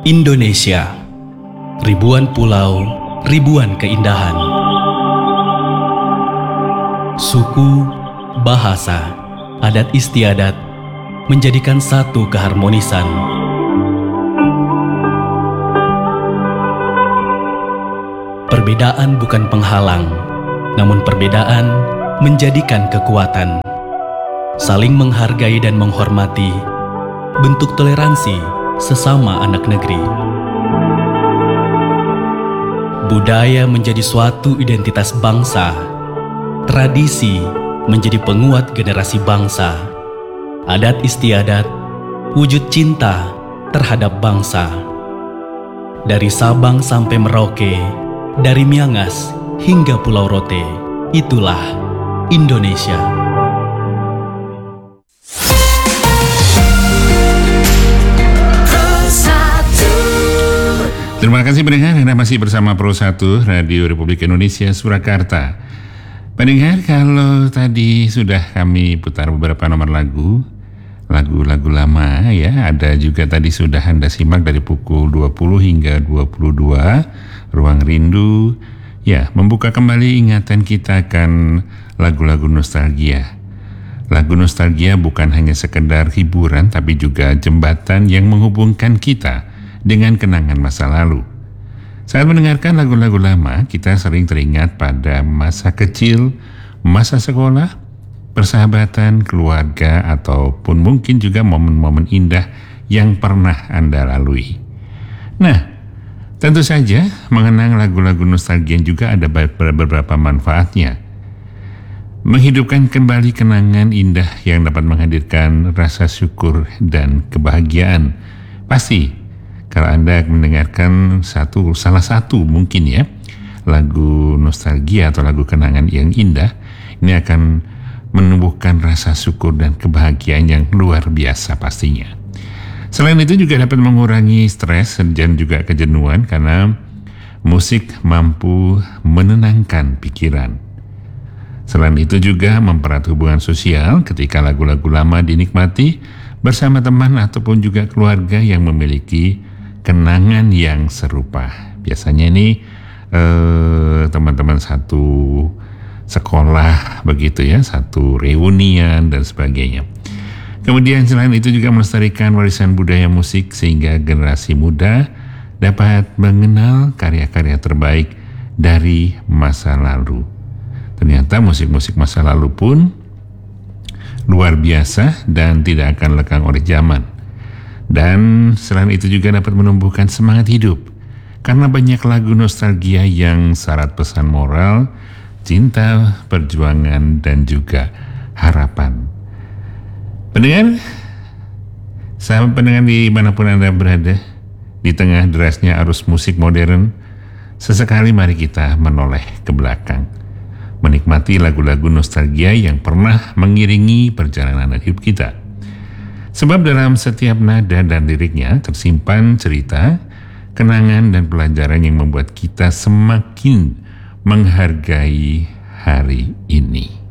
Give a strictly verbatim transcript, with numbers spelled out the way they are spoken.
Indonesia, ribuan pulau, ribuan keindahan. Suku, bahasa, adat istiadat menjadikan satu keharmonisan. Perbedaan bukan penghalang, namun perbedaan menjadikan kekuatan. Saling menghargai dan menghormati, bentuk toleransi sesama anak negeri. Budaya menjadi suatu identitas bangsa. Tradisi menjadi penguat generasi bangsa. Adat istiadat, wujud cinta terhadap bangsa. Dari Sabang sampai Merauke, dari Miangas hingga Pulau Rote, itulah Indonesia. Terima kasih pendengar, Anda masih bersama Pro satu Radio Republik Indonesia Surakarta. Pendengar, kalau tadi sudah kami putar beberapa nomor lagu, lagu-lagu lama ya, ada juga tadi sudah Anda simak dari pukul dua puluh hingga dua puluh dua, Ruang Rindu, ya, membuka kembali ingatan kita akan lagu-lagu nostalgia. Lagu nostalgia bukan hanya sekedar hiburan, tapi juga jembatan yang menghubungkan kita dengan kenangan masa lalu. Saat mendengarkan lagu-lagu lama, kita sering teringat pada masa kecil, masa sekolah, persahabatan, keluarga, ataupun mungkin juga momen-momen indah yang pernah Anda lalui. Nah, tentu saja mengenang lagu-lagu nostalgia juga ada beberapa manfaatnya. Menghidupkan kembali kenangan indah yang dapat menghadirkan rasa syukur dan kebahagiaan. Pasti kalau Anda mendengarkan satu, salah satu mungkin ya, lagu nostalgia atau lagu kenangan yang indah, ini akan menumbuhkan rasa syukur dan kebahagiaan yang luar biasa pastinya. Selain itu juga dapat mengurangi stres dan juga kejenuhan karena musik mampu menenangkan pikiran. Selain itu juga mempererat hubungan sosial ketika lagu-lagu lama dinikmati bersama teman ataupun juga keluarga yang memiliki kenangan yang serupa. Biasanya ini eh, teman-teman satu sekolah begitu ya, satu reunian dan sebagainya. Kemudian selain itu juga melestarikan warisan budaya musik sehingga generasi muda dapat mengenal karya-karya terbaik dari masa lalu. Ternyata musik-musik masa lalu pun luar biasa dan tidak akan lekang oleh zaman. Dan selain itu juga dapat menumbuhkan semangat hidup karena banyak lagu nostalgia yang syarat pesan moral, cinta, perjuangan, dan juga harapan. Pendengar, sahabat pendengar dimanapun Anda berada, di tengah derasnya arus musik modern, sesekali mari kita menoleh ke belakang, menikmati lagu-lagu nostalgia yang pernah mengiringi perjalanan hidup kita. Sebab dalam setiap nada dan liriknya tersimpan cerita, kenangan, dan pelajaran yang membuat kita semakin menghargai hari ini.